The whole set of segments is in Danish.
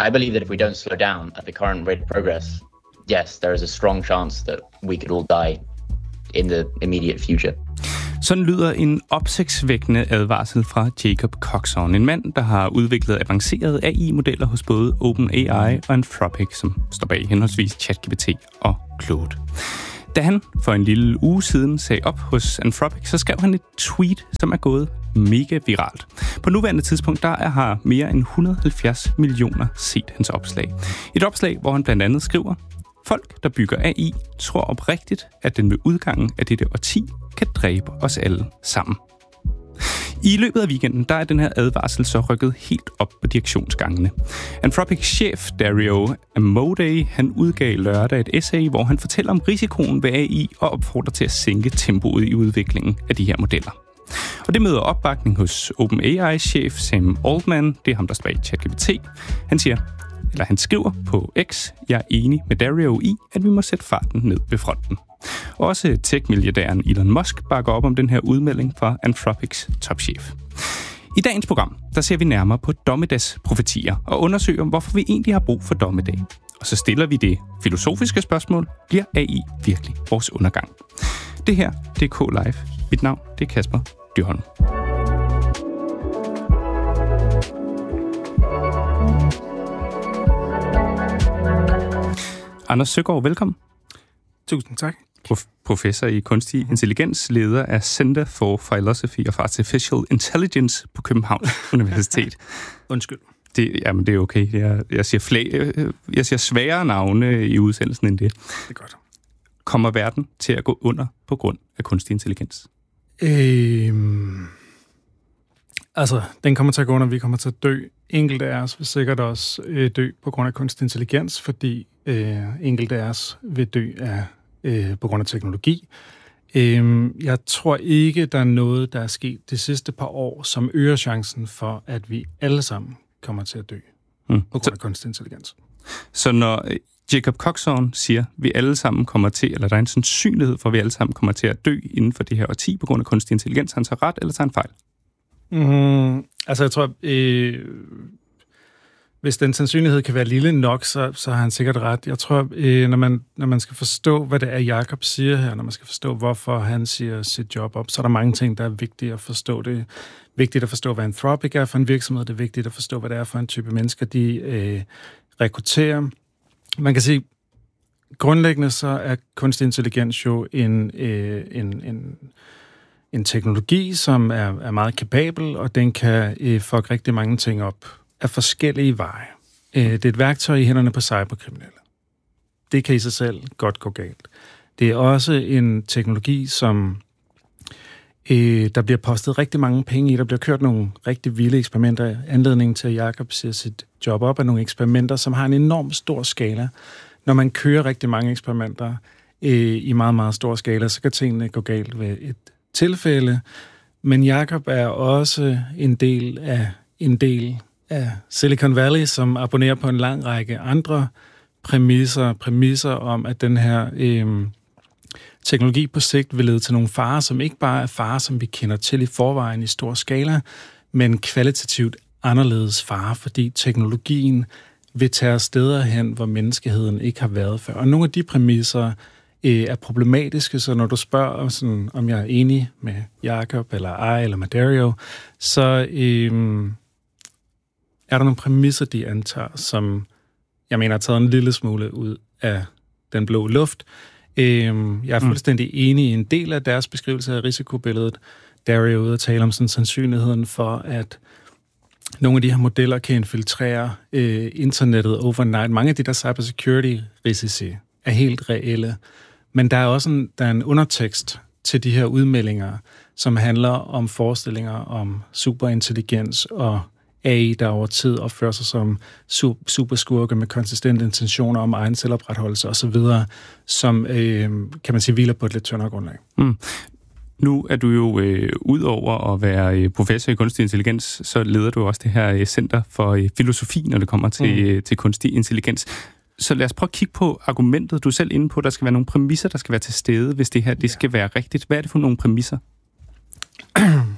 I believe that if we don't slow down at the current rate of progress, yes, there is a strong chance that we could all die in the immediate future. Sådan lyder en opsigtsvækkende advarsel fra Jacob Coxon, en mand, der har udviklet avancerede AI-modeller hos både OpenAI og Anthropic, som står bag henholdsvis ChatGPT og Claude. Da han for en lille uge siden sagde op hos Anthropic, så skrev han et tweet, som er gået mega viralt. På nuværende tidspunkt, der har mere end 170 millioner set hans opslag. Et opslag, hvor han blandt andet skriver: folk, der bygger AI, tror oprigtigt, at den ved udgangen af dette årti kan dræbe os alle sammen. I løbet af weekenden, der er den her advarsel så rykket helt op på direktionsgangene. Anthropics chef Dario Amodei, han udgav lørdag et essay, hvor han fortæller om risikoen ved AI og opfordrer til at sænke tempoet i udviklingen af de her modeller. Og det møder opbakning hos OpenAI-chef Sam Altman, det er ham, der står bag ChatGPT. Han skriver på X: jeg er enig med Dario i, at vi må sætte farten ned ved fronten. Også tech-milliardæren Elon Musk bakker op om den her udmelding fra Anthropics topchef. I dagens program, der ser vi nærmere på dommedagsprofetier og undersøger, hvorfor vi egentlig har brug for dommedag. Og så stiller vi det filosofiske spørgsmål: bliver AI virkelig vores undergang? Det her, det er K-Live. Mit navn, det er Kasper Dyrholm. Anders Søgaard, velkommen. Tusind tak. Professor i kunstig intelligens, leder af Center for Philosophy of Artificial Intelligence på Københavns Universitet. Undskyld. Det er okay. Jeg siger sværere navne i udsendelsen end det. Det er godt. Kommer verden til at gå under på grund af kunstig intelligens? Den kommer til at gå under, vi kommer til at dø. Enkelte af os vil sikkert også dø på grund af kunstig intelligens, fordi enkelte af os vil dø på grund af teknologi. Jeg tror ikke, der er noget, der er sket de sidste par år, som øger chancen for, at vi alle sammen kommer til at dø på grund af kunstig intelligens. Så når Jacob Coxon siger, at vi alle sammen kommer til, eller der er en sandsynlighed for, at vi alle sammen kommer til at dø inden for det her årti på grund af kunstig intelligens, han tager ret eller tager en fejl? Jeg tror, hvis den sandsynlighed kan være lille nok, så har han sikkert ret. Jeg tror, når man skal forstå, hvad det er, Jacob siger her, når man skal forstå, hvorfor han siger sit job op, så er der mange ting, der er vigtige at forstå. Det er vigtigt at forstå, hvad Anthropic er for en virksomhed. Det er vigtigt at forstå, hvad det er for en type mennesker, de rekrutterer. Man kan sige, grundlæggende så er kunstig intelligens jo en teknologi, som er meget kapabel, og den kan fuck rigtig mange ting op af forskellige veje. Det er et værktøj i hænderne på cyberkriminelle. Det kan i sig selv godt gå galt. Det er også en teknologi, som der bliver postet rigtig mange penge i. Der bliver kørt nogle rigtig vilde eksperimenter. Anledningen til, at Jacob siger sit job op, er nogle eksperimenter, som har en enormt stor skala. Når man kører rigtig mange eksperimenter i meget, meget stor skala, så kan tingene gå galt ved et tilfælde. Men Jacob er også en del af Silicon Valley, som abonnerer på en lang række andre præmisser om, at den her teknologi på sigt vil lede til nogle farer, som ikke bare er farer, som vi kender til i forvejen i stor skala, men kvalitativt anderledes farer, fordi teknologien vil tage os steder hen, hvor menneskeheden ikke har været før. Og nogle af de præmisser er problematiske, så når du spørger, sådan, om jeg er enig med Jacob, eller med Dario, så er der nogle præmisser, de antager, som jeg mener har taget en lille smule ud af den blå luft. Jeg er fuldstændig enig i en del af deres beskrivelse af risikobilledet. Dario er ude at tale om sådan sandsynligheden for, at nogle af de her modeller kan infiltrere internettet overnight. Mange af de der cybersecurity-risici er helt reelle. Men der er også en undertekst til de her udmeldinger, som handler om forestillinger om superintelligens og AI, der over tid opfører sig som superskurke med konsistente intentioner om egen selvopretholdelse osv., som, kan man sige, hviler på et lidt tyndere grundlag. Nu er du jo ud over at være professor i kunstig intelligens, så leder du også det her Center for Filosofi, når det kommer til kunstig intelligens. Så lad os prøve at kigge på argumentet. Du er selv inde på, at der skal være nogle præmisser, der skal være til stede, hvis det her det skal være rigtigt. Hvad er det for nogle præmisser?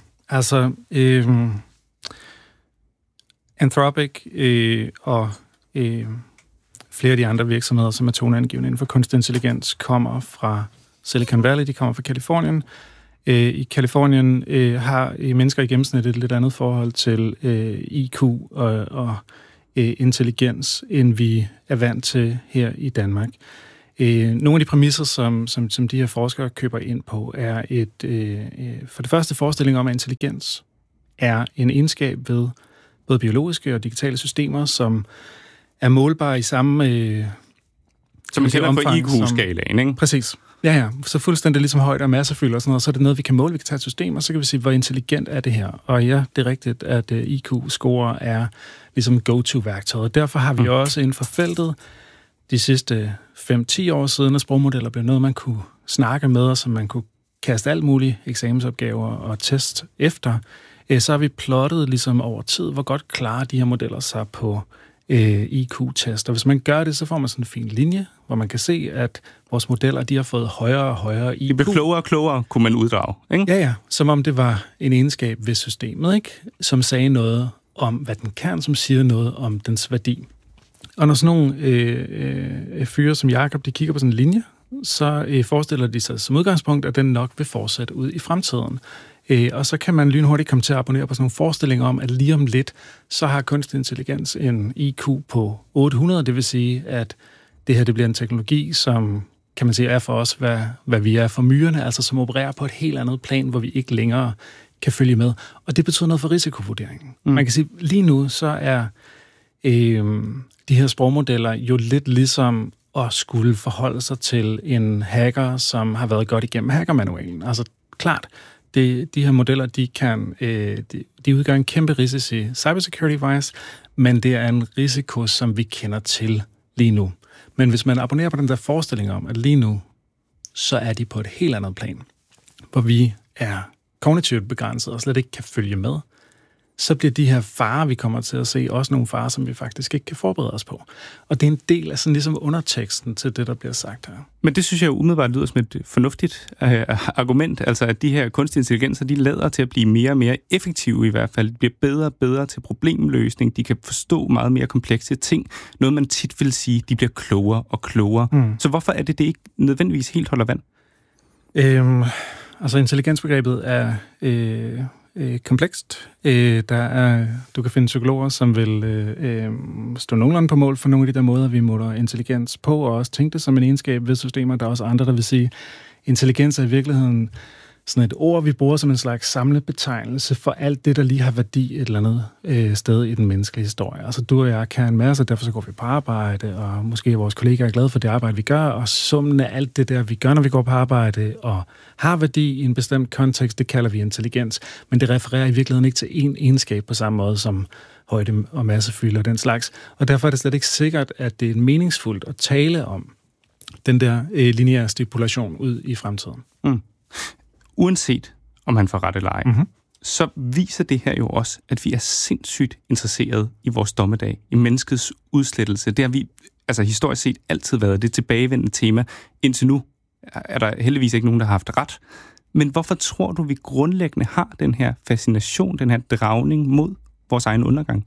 Anthropic og flere af de andre virksomheder, som er toneangivende inden for kunstig intelligens, kommer fra Silicon Valley, de kommer fra Californien. I Californien har mennesker i gennemsnit et lidt andet forhold til IQ og intelligens, end vi er vant til her i Danmark. Nogle af de præmisser, som de her forskere køber ind på, er for det første forestilling om, at intelligens er en egenskab ved både biologiske og digitale systemer, som er målbare i samme som man kender for IQ-skalaen, ikke? Præcis. Ja. Så fuldstændig ligesom højde og massefylde og sådan noget, så er det noget, vi kan måle. Vi kan tage et system, og så kan vi sige, hvor intelligent er det her. Og ja, det er rigtigt, at IQ-score er ligesom go-to-værktøjet. Derfor har vi også inden for feltet de sidste 5-10 år siden, at sprogmodeller blev noget, man kunne snakke med, og som man kunne kaste alt mulige eksamensopgaver og test efter. Så har vi plottet ligesom over tid, hvor godt klarer de her modeller sig på IQ-test. Og hvis man gør det, så får man sådan en fin linje, hvor man kan se, at vores modeller, de har fået højere og højere IQ. De bliver klogere og klogere, kunne man uddrage, ikke? Ja. Som om det var en egenskab ved systemet, ikke? Som sagde noget om, hvad den kan, som siger noget om dens værdi. Og når sådan nogle fyre som Jakob, de kigger på sådan en linje, så forestiller de sig som udgangspunkt, at den nok vil fortsætte ud i fremtiden. Og så kan man lynhurtigt komme til at abonnere på sådan nogle forestillinger om, at lige om lidt, så har kunstig intelligens en IQ på 800, det vil sige, at det her det bliver en teknologi, som kan man sige er for os, hvad vi er for myrerne, altså som opererer på et helt andet plan, hvor vi ikke længere kan følge med. Og det betyder noget for risikovurderingen. Man kan sige, lige nu så er de her sprogmodeller jo lidt ligesom at skulle forholde sig til en hacker, som har været godt igennem hackermanualen. Altså klart, de her modeller, de udgør en kæmpe risici cybersecurity-wise, men det er en risiko, som vi kender til lige nu. Men hvis man abonnerer på den der forestilling om, at lige nu, så er de på et helt andet plan, hvor vi er kognitivt begrænset og slet ikke kan følge med, så bliver de her farer, vi kommer til at se, også nogle farer, som vi faktisk ikke kan forberede os på. Og det er en del af sådan ligesom underteksten til det, der bliver sagt her. Men det synes jeg jo umiddelbart lyder som et fornuftigt argument, altså at de her kunstige intelligenser, de lader til at blive mere og mere effektive i hvert fald. De bliver bedre og bedre til problemløsning, de kan forstå meget mere komplekse ting. Noget man tit vil sige, de bliver klogere og klogere. Så hvorfor er det ikke nødvendigvis helt holder vand? Altså intelligensbegrebet er komplekst. Du kan finde psykologer, som vil stå nogenlunde på mål for nogle af de der måder, vi måler intelligens på, og også tænke det som en egenskab ved systemer. Der er også andre, der vil sige, intelligens er i virkeligheden sådan et ord, vi bruger som en slags samlebetegnelse for alt det, der lige har værdi et eller andet sted i den menneskelige historie. Altså du og jeg kan en masse, og derfor så går vi på arbejde, og måske vores kollegaer er glade for det arbejde, vi gør, og summen af alt det der, vi gør, når vi går på arbejde, og har værdi i en bestemt kontekst, det kalder vi intelligens. Men det refererer i virkeligheden ikke til én egenskab på samme måde som højde og massefylde og den slags. Og derfor er det slet ikke sikkert, at det er meningsfuldt at tale om den der lineære stipulation ud i fremtiden. Uanset om han får ret eller ej, så viser det her jo også, at vi er sindssygt interesseret i vores dommedag, i menneskets udslettelse. Det har vi, altså historisk set, altid været det tilbagevendende tema. Indtil nu er der heldigvis ikke nogen, der har haft ret. Men hvorfor tror du, vi grundlæggende har den her fascination, den her dragning mod vores egen undergang?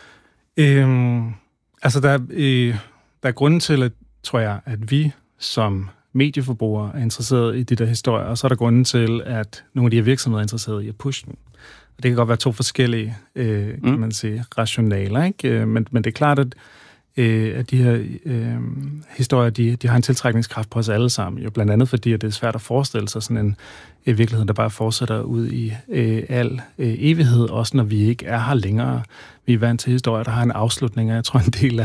Altså, der er grunden til, at, tror jeg, at vi som medieforbrugere er interesseret i de der historier, og så er der grunden til, at nogle af de her virksomheder er interesseret i at pushe den. Og det kan godt være to forskellige, kan man sige, rationaler, ikke? Men det er klart, at de her historier, de har en tiltrækningskraft på os alle sammen. Jo blandt andet fordi, at det er svært at forestille sig sådan en virkelighed, der bare fortsætter ud i al evighed, også når vi ikke er her længere. Vi er vant til historier, der har en afslutning, og jeg tror en del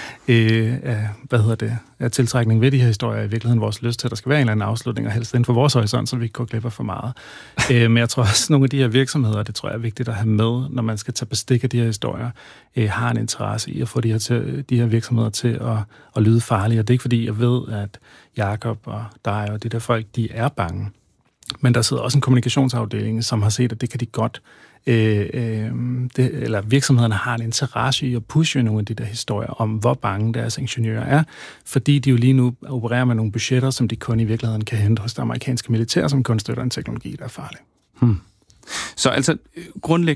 af tiltrækningen ved de her historier er i virkeligheden vores lyst til, at der skal være en eller anden afslutning, og helst inden for vores horisont, så vi ikke går glip af for meget. Men jeg tror også, at nogle af de her virksomheder, det tror jeg er vigtigt at have med, når man skal tage bestik af de her historier, har en interesse i at få de her virksomheder til at lyde farlige. Og det er ikke fordi, jeg ved, at Jakob og dig og de der folk, de er bange. Men der sidder også en kommunikationsafdeling, som har set, at det kan de godt. Eller virksomhederne har en interesse i at pushe nogle af de der historier om, hvor bange deres ingeniører er, fordi de jo lige nu opererer med nogle budgetter, som de kun i virkeligheden kan hente hos det amerikanske militær, som kun støtter en teknologi, der er farlig. Så altså grundlæggende,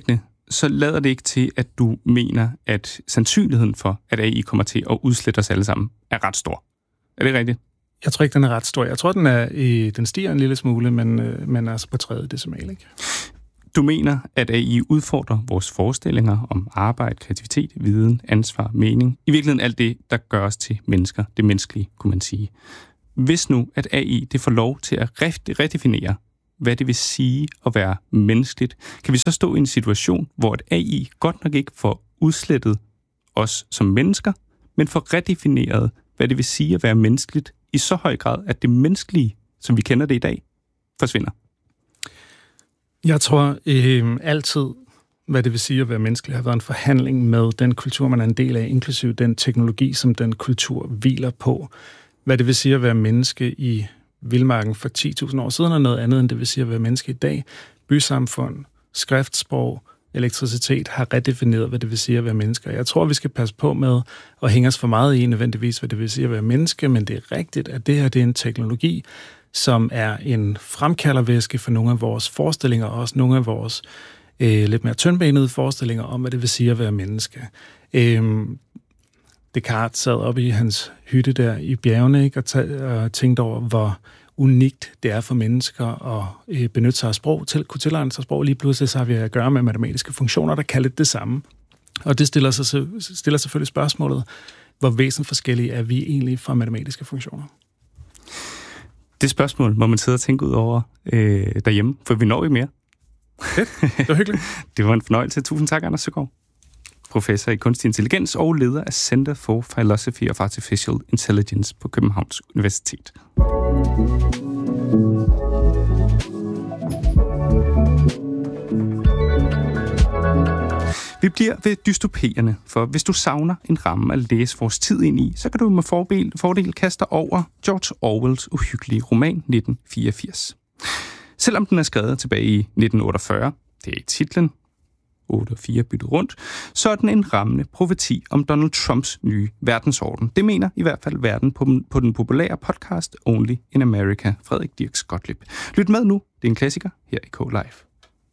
så lader det ikke til, at du mener, at sandsynligheden for, at AI kommer til at udslette os alle sammen, er ret stor. Er det rigtigt? Jeg tror ikke, den er ret stor. Jeg tror, den stiger en lille smule, men altså på 3. decimal, ikke? Du mener, at AI udfordrer vores forestillinger om arbejde, kreativitet, viden, ansvar, mening. I virkeligheden alt det, der gør os til mennesker. Det menneskelige, kunne man sige. Hvis nu, at AI det får lov til at redefinere, hvad det vil sige at være menneskeligt, kan vi så stå i en situation, hvor et AI godt nok ikke får udslettet os som mennesker, men får redefineret, hvad det vil sige at være menneskeligt i så høj grad, at det menneskelige, som vi kender det i dag, forsvinder? Jeg tror altid, hvad det vil sige at være menneskelig, har været en forhandling med den kultur, man er en del af, inklusive den teknologi, som den kultur hviler på. Hvad det vil sige at være menneske i vildmarken for 10.000 år siden, og noget andet, end det vil sige at være menneske i dag. Bysamfund, skriftsprog, elektricitet har redefineret, hvad det vil sige at være mennesker. Jeg tror, vi skal passe på med at hænge os for meget i nødvendigvis, hvad det vil sige at være menneske, men det er rigtigt, at det her det er en teknologi, som er en fremkaldervæske for nogle af vores forestillinger, og også nogle af vores lidt mere tyndbenede forestillinger om, hvad det vil sige at være menneske. Descartes sad oppe i hans hytte der i bjergene, ikke, og tænkte over, hvor unikt det er for mennesker at benytte sig af sprog, kunne tilegne sig sprog. Lige pludselig så har vi at gøre med matematiske funktioner, der kan lidt det samme. Og det stiller selvfølgelig spørgsmålet, hvor væsensforskellige er vi egentlig fra matematiske funktioner? Det spørgsmål må man sidde og tænke ud over derhjemme, for vi når jo mere. Fedt. Det var hyggeligt. Det var en fornøjelse. Tusind tak, Anders Søgaard. Professor i kunstig intelligens og leder af Center for Philosophy of Artificial Intelligence på Københavns Universitet. Vi bliver ved dystopierne, for hvis du savner en ramme at læse vores tid ind i, så kan du med fordel kaste dig over George Orwells uhyggelige roman 1984. Selvom den er skrevet tilbage i 1948, det er i titlen, 8 og 4 byttet rundt, så er den en rammende profeti om Donald Trumps nye verdensorden. Det mener i hvert fald verden på den populære podcast Only in America, Frederik Dirks Gottlieb. Lyt med nu, det er en klassiker her i K-Live.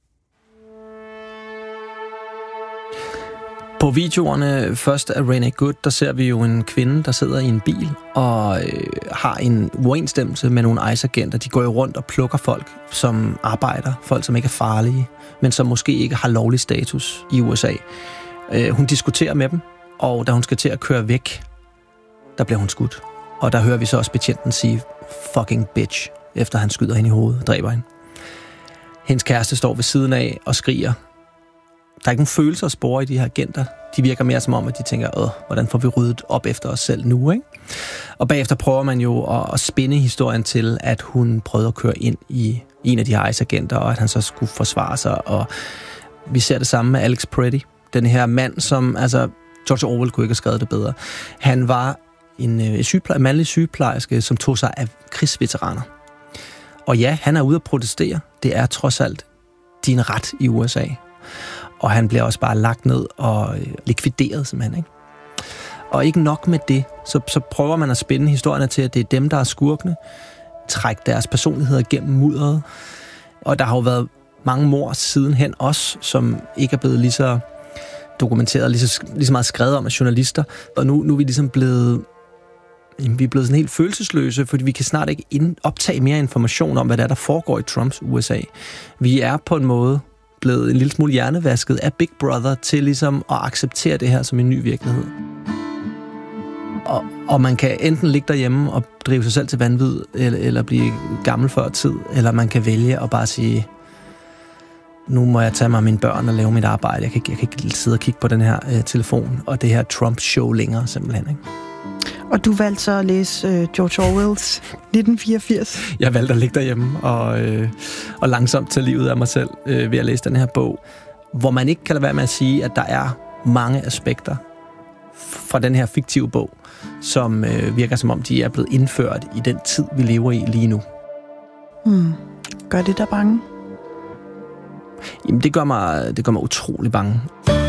På videoerne først af Renee Good, der ser vi jo en kvinde, der sidder i en bil og har en uoverensstemmelse med nogle ICE-agenter. De går jo rundt og plukker folk, som arbejder, folk, som ikke er farlige, men som måske ikke har lovlig status i USA. Hun diskuterer med dem, og da hun skal til at køre væk, der bliver hun skudt. Og der hører vi så også betjenten sige, fucking bitch, efter han skyder hende i hovedet og dræber hende. Hendes kæreste står ved siden af og skriger. Der er ikke nogen følelser at spore i de her agenter. De virker mere som om, at de tænker, hvordan får vi ryddet op efter os selv nu, ikke? Og bagefter prøver man jo at spinde historien til, at hun prøvede at køre ind i en af de her ICE-agenter, og at han så skulle forsvare sig. Og vi ser det samme med Alex Preddy. Den her mand, som, altså, George Orwell kunne ikke have skrevet det bedre. Han var en mandlig sygeplejerske, som tog sig af krigsveteraner. Og ja, han er ude at protestere. Det er trods alt din ret i USA. Og han bliver også bare lagt ned og likvideret, simpelthen, ikke? Og ikke nok med det, så prøver man at spænde historierne til, at det er dem, der er skurkene, trække deres personligheder gennem mudderet. Og der har jo været mange mord sidenhen også, som ikke er blevet lige så dokumenteret, lige så meget skrevet om af journalister. Og nu er vi ligesom blevet sådan helt følelsesløse, fordi vi kan snart ikke optage mere information om, hvad der foregår i Trumps USA. Vi er på en måde blevet en lille smule hjernevasket af Big Brother til ligesom at acceptere det her som en ny virkelighed. Og man kan enten ligge derhjemme og drive sig selv til vanvid, eller blive gammel før tid, eller man kan vælge at bare sige, nu må jeg tage mig af mine børn og lave mit arbejde. Jeg kan ikke sidde og kigge på den her telefon og det her Trump-show længere, simpelthen, ikke? Og du valgte så at læse George Orwells 1984? Jeg valgte at ligge derhjemme og langsomt tage livet af mig selv ved at læse den her bog, hvor man ikke kan lade være med at sige, at der er mange aspekter fra den her fiktive bog, som virker som om, de er blevet indført i den tid, vi lever i lige nu. Gør det dig bange? Jamen, det gør mig utrolig bange.